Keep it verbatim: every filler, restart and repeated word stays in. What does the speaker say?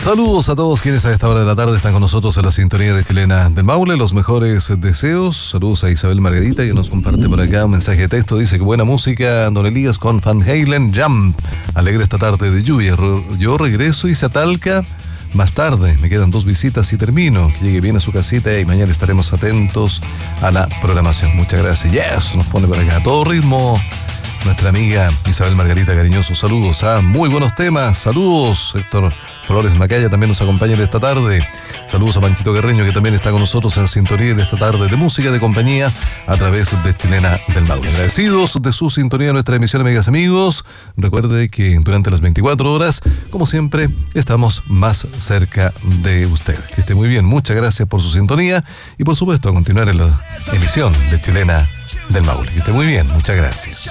Saludos a todos quienes a esta hora de la tarde están con nosotros en la sintonía de Chilena del Maule. Los mejores deseos. Saludos a Isabel Margarita, que nos comparte por acá un mensaje de texto. Dice que buena música, Don Elías, con Van Halen, Jump. Alegre esta tarde de lluvia. Yo regreso y se Talca más tarde. Me quedan dos visitas y termino. Que llegue bien a su casita y mañana estaremos atentos a la programación. Muchas gracias. Yes, nos pone por acá a todo ritmo nuestra amiga Isabel Margarita, cariñosos saludos. Ah, muy buenos temas. Saludos, Héctor Flores Macaya también nos acompaña de esta tarde. Saludos a Panchito Guerreño, que también está con nosotros en sintonía de esta tarde de música de compañía a través de Chilena del Maule. Agradecidos de su sintonía de nuestra emisión, amigas y amigos. Recuerde que durante las veinticuatro horas, como siempre, estamos más cerca de usted. Que esté muy bien. Muchas gracias por su sintonía y, por supuesto, a continuar en la emisión de Chilena del Maule. Que esté muy bien. Muchas gracias.